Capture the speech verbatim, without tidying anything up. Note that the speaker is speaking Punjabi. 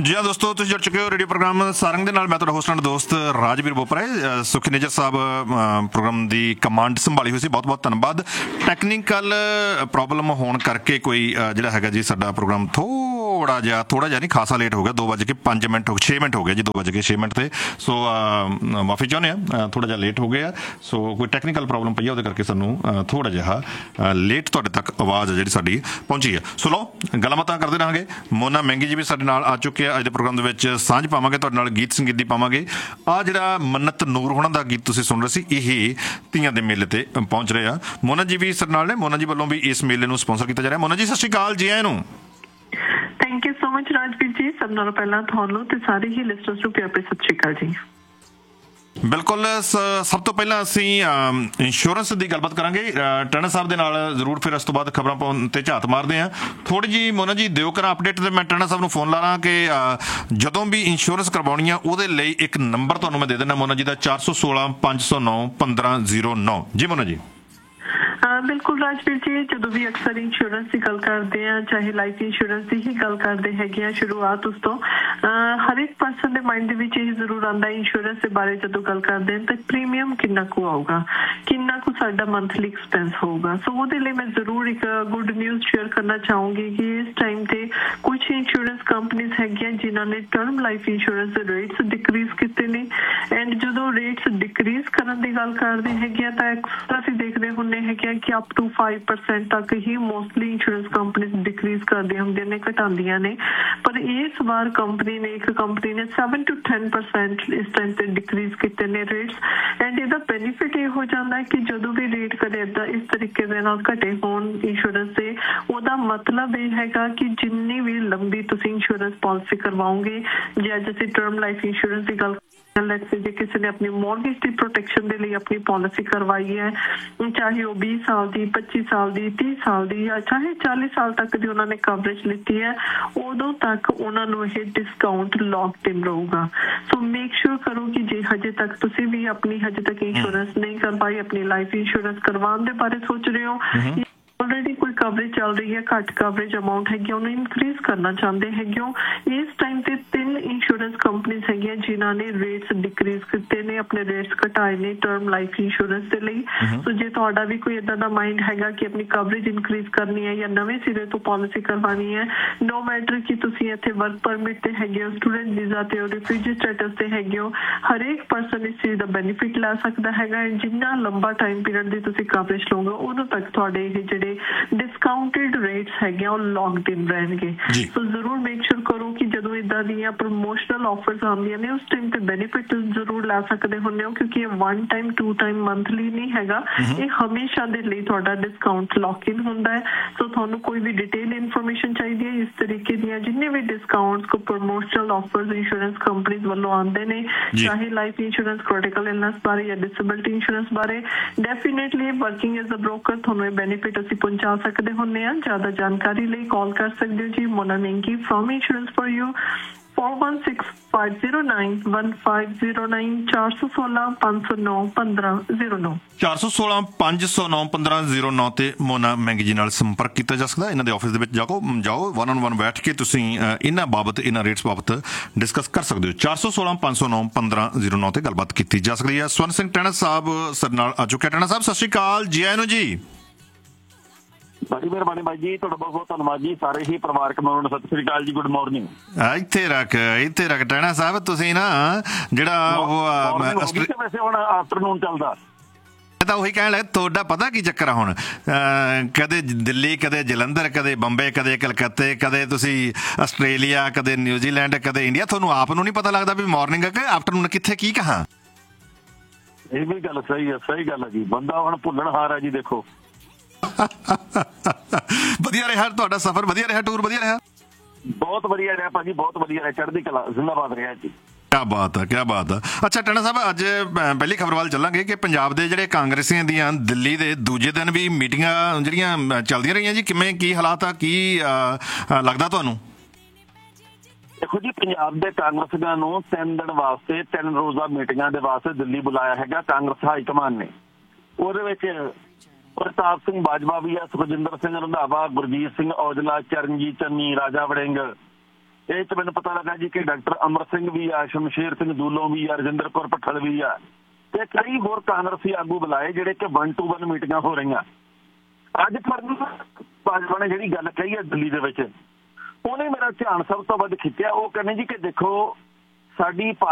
ਜੀ ਹਾਂ ਦੋਸਤੋ, ਤੁਸੀਂ ਜੁੜ ਚੁੱਕੇ ਹੋ ਰੇਡੀਓ ਪ੍ਰੋਗਰਾਮ ਸਾਰੰਗ ਦੇ ਨਾਲ। ਮੈਂ ਤੁਹਾਡਾ ਹੋਸਟ ਐਂਡ ਦੋਸਤ ਰਾਜਵੀਰ ਬੋਪਰਾ। ਸੁਖੀ ਨੇਜਰ ਸਾਹਿਬ ਪ੍ਰੋਗਰਾਮ ਦੀ ਕਮਾਂਡ ਸੰਭਾਲੀ ਹੋਈ ਸੀ, ਬਹੁਤ ਬਹੁਤ ਧੰਨਵਾਦ। ਟੈਕਨੀਕਲ ਪ੍ਰੋਬਲਮ ਹੋਣ ਕਰਕੇ ਕੋਈ ਜਿਹੜਾ ਹੈਗਾ ਜੀ ਸਾਡਾ ਪ੍ਰੋਗਰਾਮ ਥੋੜ੍ਹਾ ਜਿਹਾ ਥੋੜ੍ਹਾ ਜਿਹਾ ਨਹੀਂ ਖਾਸਾ ਲੇਟ ਹੋ ਗਿਆ। ਦੋ ਵੱਜ ਕੇ ਪੰਜ ਮਿੰਟ ਹੋ ਛੇ ਮਿੰਟ ਹੋ ਗਏ ਜੀ, ਦੋ ਵੱਜ ਕੇ ਛੇ ਮਿੰਟ 'ਤੇ। ਸੋ ਮਾਫੀ ਚਾਹੁੰਦੇ ਹਾਂ, ਥੋੜ੍ਹਾ ਜਿਹਾ ਲੇਟ ਹੋ ਗਿਆ। ਸੋ ਕੋਈ ਟੈਕਨੀਕਲ ਪ੍ਰੋਬਲਮ ਪਈ ਆ, ਉਹਦੇ ਕਰਕੇ ਸਾਨੂੰ ਥੋੜ੍ਹਾ ਜਿਹਾ ਲੇਟ ਤੁਹਾਡੇ ਤੱਕ ਆਵਾਜ਼ ਜਿਹੜੀ ਸਾਡੀ ਪਹੁੰਚੀ ਹੈ। ਸੋ ਲਓ ਗੱਲਾਂ ਬਾਤਾਂ ਕਰਦੇ ਰਹਾਂਗੇ। ਮੋਨਾ ਮਹਿੰਗੀ ਜੀ ਵੀ ਸਾਡੇ ਨਾਲ ਆ ਚੁੱਕੇ ਆ। ਅੱਜ ਦੇ ਪ੍ਰੋਗਰਾਮ ਦੇ ਵਿੱਚ ਸਾਂਝ ਪਾਵਾਂਗੇ ਤੁਹਾਡੇ ਨਾਲ, ਗੀਤ ਸੰਗੀਤ ਦੀ ਪਾਵਾਂਗੇ। ਆਹ ਜਿਹੜਾ ਮੰਨਤ ਨੂਰ ਹੋਣਾ ਦਾ ਗੀਤ ਤੁਸੀਂ ਸੁਣ ਰਹੇ ਸੀ, ਇਹ ਧੀਆਂ ਦੇ ਮੇਲੇ ਤੇ ਪਹੁੰਚ ਰਹੇ ਆ। ਮੋਨਾ ਜੀ ਵੀ ਸਾਡੇ ਨਾਲ ਨੇ। ਮੋਨਾ ਜੀ ਵੱਲੋਂ ਵੀ ਇਸ ਮੇਲੇ ਨੂੰ ਸਪਾਂਸਰ ਕੀਤਾ ਜਾ ਰਿਹਾ। ਮੋਨਾ ਜੀ ਸਤਿ ਸ਼੍ਰੀ ਅਕਾਲ ਜੀ। ਆਇਆਂ ਨੂੰ thank you so much Rajveer ਜੀ। ਸਭ ਨਾਲੋਂ ਪਹਿਲਾਂ ਤੁਹਾਨੂੰ ਤੇ ਸਾਰੇ ਹੀ ਲਿਸਨਰਸ ਨੂੰ ਪਿਆਰ ਭਰੀ ਸਤਿ ਸ਼੍ਰੀ ਅਕਾਲ ਜੀ। ਬਿਲਕੁਲ। ਸਭ ਤੋਂ ਪਹਿਲਾਂ ਅਸੀਂ ਇੰਸ਼ੋਰੈਂਸ ਦੀ ਗੱਲਬਾਤ ਕਰਾਂਗੇ ਟੈਣਾ ਸਾਹਿਬ ਦੇ ਨਾਲ ਜ਼ਰੂਰ, ਫਿਰ ਉਸ ਤੋਂ ਬਾਅਦ ਖਬਰਾਂ ਪਾਉਣ 'ਤੇ ਝਾਤ ਮਾਰਦੇ ਹਾਂ। ਥੋੜ੍ਹੀ ਜਿਹੀ ਮੋਨਾ ਜੀ ਦਿਓ ਕਰਾਂ ਅਪਡੇਟ, ਤੇ ਮੈਂ ਟੈਣਾ ਸਾਹਿਬ ਨੂੰ ਫੋਨ ਲਾ ਲਾਂ ਕਿ ਜਦੋਂ ਵੀ ਇੰਸ਼ੋਰੈਂਸ ਕਰਵਾਉਣੀ ਆ ਉਹਦੇ ਲਈ ਇੱਕ ਨੰਬਰ ਤੁਹਾਨੂੰ ਮੈਂ ਦੇ ਦਿੰਦਾ ਮੋਨਾ ਜੀ ਦਾ, ਚਾਰ ਸੌ ਸੋਲਾਂ ਪੰਜ ਸੌ ਨੌ ਪੰਦਰਾਂ ਜ਼ੀਰੋ ਨੌ। ਜੀ ਮੋਨਾ ਜੀ। ਬਿਲਕੁਲ ਰਾਜਵੀਰ ਜੀ, ਜਦੋਂ ਵੀ ਅਕਸਰ ਇੰਸ਼ੋਰੈਂਸ ਦੀ ਗੱਲ ਕਰਦੇ ਆ, ਚਾਹੇ ਲਾਈਫ ਇੰਸ਼ੋਰੈਂਸ ਦੀ ਹੀ ਗੱਲ ਕਰਦੇ ਹੈਗੇ ਆ, ਸ਼ੁਰੂਆਤ ਉਸ ਤੋਂ ਹਰ ਇੱਕ ਪਰਸਨ ਦੇ ਮਾਈਂਡ ਦੇ ਵਿੱਚ ਇਹ ਜ਼ਰੂਰ ਆਉਂਦਾ ਇੰਸ਼ੋਰੈਂਸ ਦੇ ਬਾਰੇ। ਜਦੋਂ ਗੱਲ ਕਰਦੇ ਹਾਂ ਤਾਂ ਪ੍ਰੀਮੀਅਮ ਕਿੰਨਾ ਕੁ ਆਊਗਾ, ਕਿੰਨਾ ਕੁ ਸਾਡਾ ਮੰਥਲੀ ਐਕਸਪੈਂਸ ਹੋਊਗਾ। ਸੋ ਉਹਦੇ ਲਈ ਮੈਂ ਜ਼ਰੂਰ ਇੱਕ ਗੁੱਡ ਨਿਊਜ਼ ਸ਼ੇਅਰ ਕਰਨਾ ਚਾਹੂੰਗੀ ਕਿ ਇਸ ਟਾਈਮ ਤੇ ਕੁਝ ਇੰਸ਼ੋਰੈਂਸ ਕੰਪਨੀਜ਼ ਹੈਗੀਆਂ ਜਿਨ੍ਹਾਂ ਨੇ ਟਰਮ ਲਾਈਫ ਇੰਸ਼ੋਰੈਂਸ ਦੇ ਰੇਟਸ ਡਿਕਰੀਜ਼ ਕੀਤੇ ਨੇ। ਐਂਡ ਜਦੋਂ ਰੇਟਸ ਡਿਕਰੀਜ਼ ਕਰਨ ਦੀ ਗੱਲ ਕਰਦੇ ਹੈਗੇ ਆ ਤਾਂ ਅਕਸਰ ਅਸੀਂ ਦੇਖਦੇ ਹੁੰਦੇ ਹੈਗੇ ਆ ਕਿ ਅਪ ਟੂ ਫਾਈਵ ਪਰਸੈਂਟ ਤੱਕ ਹੀ ਮੋਸਟਲੀ ਇੰਸ਼ੋਰੈਂਸ ਕੰਪਨੀਜ਼ ਡਿਕਰੀਜ਼ ਕਰਦੀਆਂ ਹੁੰਦੀਆਂ ਨੇ, ਘਟਾਉਂਦੀਆਂ ਨੇ। ਪਰ ਇਸ ਵਾਰ ਕੰਪਨੀ ਨੇ ਇੱਕ ਕੰਪਨੀ ਨੇ ਸੈਵਨ ਟੂ ਟੈਨ ਪਰਸੈਂਟ ਇਸ ਟਾਈਮ ਤੇ ਡਿਕਰੀਜ਼ ਕੀਤੇ ਨੇ ਰੇਟਸ। ਐਂਡ ਇਹਦਾ ਬੈਨੀਫਿਟ ਇਹ ਹੋ ਜਾਂਦਾ ਹੈ ਕਿ ਜਦੋਂ ਵੀ ਰੇਟ ਕਦੇ ਏਦਾਂ ਇਸ ਤਰੀਕੇ ਦੇ ਨਾਲ ਘਟੇ ਹੋਣ ਇੰਸ਼ੋਰੈਂਸ ਦੇ, ਉਹਦਾ ਮਤਲਬ ਇਹ ਹੈਗਾ ਕਿ ਜਿੰਨੀ ਵੀ ਲੰਬੀ ਤੁਸੀਂ ਇੰਸ਼ੋਰੈਂਸ ਪਾਲਿਸੀ ਕਰਵਾਓਗੇ, ਜੇ ਅੱਜ ਅਸੀਂ ਟਰਮ ਲਾਈਫ ਇੰਸ਼ੋਰੈਂਸ ਦੀ ਗੱਲ ਲੈਟਸ ਸੇ ਜੇ ਕਿਸੇ ਨੇ ਆਪਣੀ ਮੌਰਗੇਜ ਦੀ ਪ੍ਰੋਟੈਕਸ਼ਨ ਦੇ ਲਈ ਆਪਣੀ ਪਾਲਿਸੀ ਕਰਵਾਈ ਹੈ, ਚਾਹੇ ਉਹ ਵੀਹ ਸਾਲ ਦੀ, ਪੱਚੀ ਸਾਲ ਦੀ, ਤੀਹ ਸਾਲ ਦੀ, ਜਾਂ ਚਾਹੇ ਚਾਲੀ ਸਾਲ ਤੱਕ ਦੀ ਉਹਨਾਂ ਨੇ ਕਵਰੇਜ ਲਿੱਤੀ ਹੈ, ਉਦੋਂ ਤੱਕ ਉਹਨਾਂ ਨੂੰ ਇਹ ਡਿਸਕਾਊਂਟ ਲੌਕਡ ਇਨ ਰਹੂਗਾ। ਸੋ ਮੇਕ ਸ਼ੋਰ ਕਰੋ ਕਿ ਜੇ ਹਜੇ ਤੱਕ ਤੁਸੀਂ ਵੀ ਆਪਣੀ ਹਜੇ ਤੱਕ ਇੰਸ਼ੋਰੈਂਸ ਨਹੀਂ ਕਰਵਾਈ, ਆਪਣੀ ਲਾਈਫ ਇੰਸ਼ੋਰੈਂਸ ਕਰਵਾਉਣ ਦੇ ਬਾਰੇ ਸੋਚ ਰਹੇ ਹੋ, ਆਲਰੇਡੀ ਕੋਈ ਕਵਰੇਜ ਚੱਲ ਰਹੀ ਹੈ, ਘੱਟ ਕਵਰੇਜ ਅਮਾਊਂਟ ਹੈਗੀ, ਉਹਨੂੰ ਇਨਕਰੀਜ਼ ਕਰਨਾ ਚਾਹੁੰਦੇ ਹੈਗੇ ਹੋ, ਇਸ ਟਾਈਮ ਤੇ ਤਿੰਨ ਇੰਸ਼ੋਰੈਂਸ ਕੰਪਨੀਜ਼ ਹੈਗੀਆਂ ਜਿਨ੍ਹਾਂ ਨੇ ਰੇਟਸ ਡਿਕਰੀਜ਼ ਕੀਤੇ ਨੇ, ਆਪਣੇ ਰੇਟਸ ਘਟਾਏ ਨੇ ਟਰਮ ਲਾਈਫ ਇੰਸ਼ੋਰੈਂਸ ਦੇ ਲਈ। ਸੋ ਜੇ ਤੁਹਾਡਾ ਵੀ ਕੋਈ ਏਦਾਂ ਦਾ ਮਾਈਂਡ ਹੈਗਾ ਕਿ ਆਪਣੀ ਕਵਰੇਜ ਇਨਕਰੀਜ਼ ਕਰਨੀ ਹੈ ਜਾਂ ਨਵੇਂ ਸਿਰੇ ਤੋਂ ਪਾਲਿਸੀ ਕਰਵਾਉਣੀ ਹੈ, ਨੋ ਮੈਟਰ ਕਿ ਤੁਸੀਂ ਇੱਥੇ ਵਰਕ ਪਰਮਿਟ ਤੇ ਹੈਗੇ ਹੋ, ਸਟੂਡੈਂਟ ਵੀਜ਼ਾ ਤੇ ਹੋ, ਰਿਫਿਊਜੀ ਸਟੇਟਸ ਤੇ ਹੈਗੇ ਹੋ, ਹਰੇਕ ਪਰਸਨ ਇਸ ਚੀਜ਼ ਦਾ ਬੈਨੀਫਿਟ ਲੈ ਸਕਦਾ ਹੈਗਾ। ਜਿੰਨਾ ਲੰਬਾ ਟਾਈਮ ਪੀਰੀਅਡ ਦੀ ਤੁਸੀਂ ਕਵਰੇਜ ਲਓਗੇ, ਉਦੋਂ ਤੱਕ ਤੁਹਾਡੇ ਇਹ ਜਿਹੜੇ ਡਿਸਕਾਊਂਟਡ ਰੇਟਸ ਹੈਗੇ ਉਹ ਲੌਕਡ ਇਨ ਰਹਿਣਗੇ। ਸੋ ਜ਼ਰੂਰ ਮੇਕ ਸ਼ੋਰ ਕਰੋ ਕਿ ਜਦੋਂ ਇਦਾਂ ਦੀਆਂ ਪ੍ਰਮੋਸ਼ਨਲ ਆਫਰਸ ਆਉਂਦੀਆਂ ਨੇ ਉਸ ਟਾਈਮ ਤੇ ਬੈਨੀਫਿਟ ਜ਼ਰੂਰ ਲੈ ਸਕਦੇ ਹੁੰਦੇ ਹੋ, ਕਿਉਂਕਿ ਇਹ one time to time monthly ਨਹੀਂ ਹੈਗਾ, ਇਹ ਹਮੇਸ਼ਾ ਦੇ ਲਈ ਤੁਹਾਡਾ ਡਿਸਕਾਊਂਟ ਲੌਕ ਇਨ ਹੁੰਦਾ ਹੈ। ਸੋ ਤੁਹਾਨੂੰ ਕੋਈ ਵੀ ਡਿਟੇਲ ਇਨਫੋਰਮੇਸ਼ਨ ਚਾਹੀਦੀ ਹੈ ਇਸ ਤਰੀਕੇ ਦੀਆਂ, ਜਿੰਨੇ ਵੀ ਡਿਸਕਾਊਂਟਸ ਕੋ ਪ੍ਰਮੋਸ਼ਨਲ ਆਫਰਸ ਇੰਸ਼ੋਰੈਂਸ ਕੰਪਨੀਜ਼ ਵੱਲੋਂ ਆਉਂਦੇ ਨੇ, ਚਾਹੇ ਲਾਈਫ ਇੰਸ਼ੋਰੈਂਸ, ਕ੍ਰਿਟੀਕਲ ਇਲਨੈਸ ਬਾਰੇ ਜਾਂ ਡਿਸੇਬਿਲਿਟੀ ਇੰਸ਼ੋਰੈਂਸ ਬਾਰੇ, definitely working as a broker ਤੁਹਾਨੂੰ ਇਹ ਬੈਨੀਫਿਟ ਅਸੀਂ ਪਹੁੰਚਾ ਸਕਦੇ ਹੁੰਦੇ ਹਾਂ। ਜ਼ਿਆਦਾ ਜਾਣਕਾਰੀ ਲਈ ਕਾਲ ਕਰ ਸਕਦੇ ਹੋ ਜੀ ਮੋਨਾ ਮਹਿੰਗੀ from insurance for you four one six five zero nine one five zero nine ਚਾਰ ਸੌ ਸੋਲਾਂ ਪੰਜ ਸੌ ਨੌ ਪੰਦਰਾਂ ਜ਼ੀਰੋ ਨੌ ਚਾਰ ਸੌ ਸੋਲਾਂ ਪੰਜ ਸੌ ਨੌ ਪੰਦਰਾਂ ਜ਼ੀਰੋ ਨੌ ਤੇ ਮੋਨਾ ਮਹਿੰਗੀ ਜੀ ਨਾਲ ਸੰਪਰਕ ਕੀਤਾ ਜਾ ਸਕਦਾ। ਇਹਨਾਂ ਦੇ ਆਫਿਸ ਦੇ ਵਿੱਚ ਜਾਓ ਜਾਓ ਵਨ ਔਨ ਵਨ ਬੈਠ ਕੇ ਤੁਸੀਂ ਇਹਨਾਂ ਬਾਬਤ, ਇਹਨਾਂ ਰੇਟਸ ਬਾਬਤ ਡਿਸਕਸ ਕਰ ਸਕਦੇ ਹੋ। ਚਾਰ ਸੌ ਸੋਲਾਂ ਪੰਜ ਸੌ ਨੌ ਪੰਦਰਾਂ ਜ਼ੀਰੋ ਨੌ ਤੇ ਗੱਲਬਾਤ ਕੀਤੀ ਜਾ ਸਕਦੀ ਹੈ। ਸਵਰਨ ਸਿੰਘ ਟੈਣਾ ਸਾਹਿਬ ਸਾਡੇ ਨਾਲ ਆ ਚੁੱਕੇ। ਟੈਣਾ ਸਾਹਿਬ ਸਤਿ ਸ਼੍ਰੀ ਅਕਾਲ, ਜੀ ਆਇਆਂ ਨੂੰ ਜੀ। ਬੜੀ ਮਿਹਰਬਾਨੀ ਬਾਈ ਜੀ, ਤੁਹਾਡਾ ਬਹੁਤ ਬਹੁਤ ਧੰਨਵਾਦ ਜੀ। ਸਾਰੇ ਹੀ ਪਰਿਵਾਰਕ ਮੈਂਬਰਾਂ ਨੂੰ ਸਤਿ ਸ੍ਰੀ ਅਕਾਲ ਜੀ, ਗੁੱਡ ਮਾਰਨਿੰਗ। ਇੱਥੇ ਰੱਖ ਇੱਥੇ ਰੱਖ ਟੈਣਾ ਸਾਹਿਬ, ਤੁਸੀਂ ਨਾ ਜਿਹੜਾ ਉਹ ਵੈਸੇ ਹੁਣ ਆਫਟਰਨੂਨ ਚੱਲਦਾ ਤਾਂ ਉਹੀ ਕਹਿਣ ਲੱਗਾ, ਤੁਹਾਡਾ ਪਤਾ ਕੀ ਚੱਕਰ ਆ ਹੁਣ, ਕਦੇ ਦਿੱਲੀ, ਕਦੇ ਜਲੰਧਰ, ਕਦੇ ਬੰਬੇ, ਕਦੇ ਕਲਕੱਤੇ, ਕਦੇ ਤੁਸੀਂ ਆਸਟ੍ਰੇਲੀਆ, ਕਦੇ ਨਿਊਜ਼ੀਲੈਂਡ, ਕਦੇ ਇੰਡੀਆ। ਤੁਹਾਨੂੰ ਆਪ ਨੂੰ ਨਹੀਂ ਪਤਾ ਲੱਗਦਾ ਵੀ ਮਾਰਨਿੰਗ ਕਿ ਆਫਟਰਨੂਨ ਕਿੱਥੇ ਕੀ ਕਹਾਂ। ਇਹ ਵੀ ਗੱਲ ਸਹੀ ਹੈ, ਸਹੀ ਗੱਲ ਹੈ ਜੀ। ਬੰਦਾ ਹੁਣ ਭੁੱਲਣ ਹਾਰ ਹੈ ਜੀ। ਦੇਖੋ ਵਧੀਆ ਰਿਹਾ ਤੁਹਾਡਾ ਸਫ਼ਰ, ਵਧੀਆ ਰਿਹਾ ਟੂਰ, ਵਧੀਆ ਰਿਹਾ, ਬਹੁਤ ਵਧੀਆ ਰਿਹਾ ਭਾਜੀ, ਬਹੁਤ ਵਧੀਆ ਰਿਹਾ, ਚੜ੍ਹਦੀ ਕਲਾ, ਜ਼ਿੰਦਾਬਾਦ ਰਿਹਾ ਜੀ। ਕਿਆ ਬਾਤ ਹੈ, ਕਿਆ ਬਾਤ ਹੈ। ਅੱਛਾ ਟੈਣਾ ਸਾਹਿਬ, ਅੱਜ ਪਹਿਲੀ ਖਬਰ ਵੱਲ ਚੱਲਾਂਗੇ ਕਿ ਪੰਜਾਬ ਦੇ ਜਿਹੜੇ ਕਾਂਗਰਸੀਆਂ ਦੀਆਂ ਦਿੱਲੀ ਦੇ ਦੂਜੇ ਦਿਨ ਵੀ ਮੀਟਿੰਗਾਂ ਜਿਹੜੀਆਂ ਚੱਲਦੀਆਂ ਰਹੀਆਂ ਜੀ, ਕਿਵੇਂ ਕੀ ਹਾਲਾਤ ਆ, ਕੀ ਲੱਗਦਾ ਤੁਹਾਨੂੰ? ਦੇਖੋ ਜੀ, ਪੰਜਾਬ ਦੇ ਕਾਂਗਰਸੀਆਂ ਨੂੰ ਤਿੰਨ ਦਿਨ ਵਾਸਤੇ, ਤਿੰਨ ਰੋਜ਼ਾ ਮੀਟਿੰਗਾਂ ਦੇ ਵਾਸਤੇ ਦਿੱਲੀ ਬੁਲਾਇਆ ਹੈਗਾ ਕਾਂਗਰਸ ਹਾਈ ਕਮਾਨ ਨੇ। ਉਹਦੇ ਵਿੱਚ ਪ੍ਰਤਾਪ ਸਿੰਘ ਬਾਜਵਾ ਵੀ ਆ, ਸੁਖਜਿੰਦਰ ਸਿੰਘ ਰੰਧਾਵਾ, ਗੁਰਜੀਤ ਸਿੰਘ ਔਜਲਾ, ਚਰਨਜੀਤ ਚੰਨੀ, ਰਾਜਾ ਵੜਿੰਗ, ਇਹ 'ਚ ਮੈਨੂੰ ਪਤਾ ਲੱਗਾ ਜੀ ਕਿ ਡਾਕਟਰ ਅਮਰ ਸਿੰਘ ਵੀ ਆ, ਸ਼ਮਸ਼ੇਰ ਸਿੰਘ ਦੂਲੋਂ ਵੀ ਆ, ਰਜਿੰਦਰ ਕੌਰ ਭੱਠਲ ਵੀ ਆ, ਤੇ ਕਈ ਹੋਰ ਕਾਂਗਰਸੀ ਆਗੂ ਬੁਲਾਏ ਜਿਹੜੇ ਕਿ ਵਨ ਟੂ ਵਨ ਮੀਟਿੰਗਾਂ ਹੋ ਰਹੀਆਂ। ਅੱਜ ਪਰ ਭਾਜਪਾ ਨੇ ਜਿਹੜੀ ਗੱਲ ਕਹੀ ਹੈ ਦਿੱਲੀ ਦੇ ਵਿੱਚ, ਉਹਨੇ ਮੇਰਾ ਧਿਆਨ ਸਭ ਤੋਂ ਵੱਧ ਖਿੱਚਿਆ। ਉਹ ਕਹਿੰਦੇ ਜੀ ਕਿ ਦੇਖੋ ਸਾਡੀ